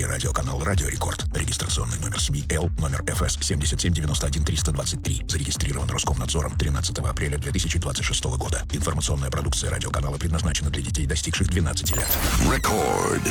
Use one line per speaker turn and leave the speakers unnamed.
эфире радиоканал «Радио Рекорд». Регистрационный номер СМИ Л, номер ФС 7791-323. Зарегистрирован Роскомнадзором 13 апреля 2026 года. Информационная продукция радиоканала предназначена для детей, достигших 12 лет.
Рекорд.